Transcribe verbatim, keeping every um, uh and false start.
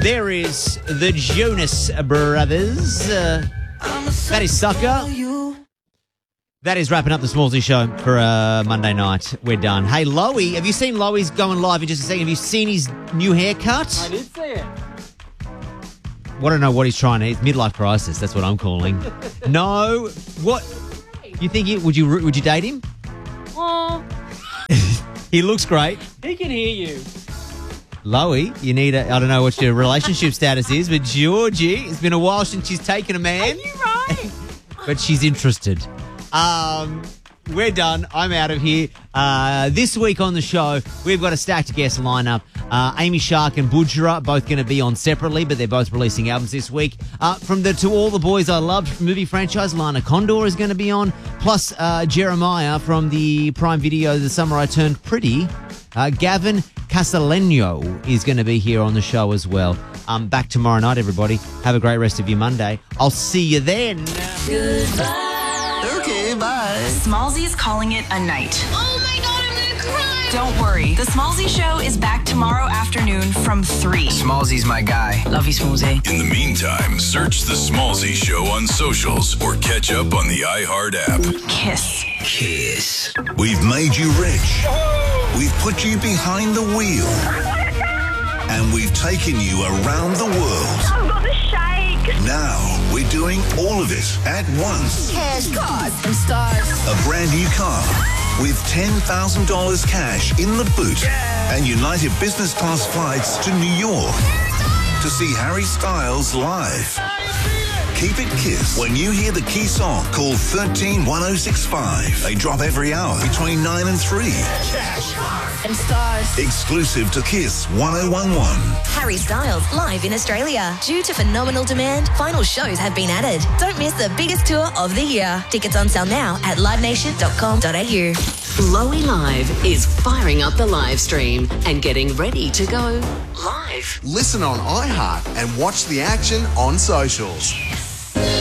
There is the Jonas Brothers. Uh, that is Sucker. That is wrapping up the Smallsy show for uh, Monday night. We're done. Hey, Loey, have you seen Loey's going live in just a second? Have you seen his new haircut? I did see it. I don't know what he's trying to. It's midlife crisis. That's what I'm calling. No, what? You think he, would you would you date him? Oh, He looks great. he can hear you. Loey, you need a. I don't know what your relationship status is, but Georgie, it's been a while since she's taken a man. Are you right? But she's interested. Um, we're done. I'm out of here. Uh, this week on the show, we've got a stacked guest lineup. Uh, Amy Shark and Budra both going to be on separately, but they're both releasing albums this week. Uh, from the To All the Boys I Loved movie franchise, Lana Condor is going to be on. Plus, uh, Jeremiah from the Prime Video, The Summer I Turned Pretty. Uh, Gavin Casaleno is going to be here on the show as well. Um, back tomorrow night, everybody. Have a great rest of your Monday. I'll see you then. Goodbye. Okay, bye. Smallsy is calling it a night. Oh my God, I'm gonna cry. Don't worry. The Smallsy Show is back tomorrow afternoon from three. Smallsy's my guy. Love you, Smallsy. In the meantime, search The Smallsy Show on socials or catch up on the iHeart app. Kiss. Kiss. We've made you rich. We've put you behind the wheel. And we've taken you around the world. I've got the shake. Now we're doing all of it at once. Cash, cars, and stars. A brand new car with ten thousand dollars cash in the boot and United Business Class flights to New York to see Harry Styles live. Keep it Kiss. When you hear the key song, call one three one oh six five. They drop every hour between nine and three. Cash, cars, and stars. Exclusive to Kiss one oh one one. Harry Styles live in Australia. Due to phenomenal demand, final shows have been added. Don't miss the biggest tour of the year. Tickets on sale now at live nation dot com dot a u. Loey Live is firing up the live stream and getting ready to go live. Listen on iHeart and watch the action on socials.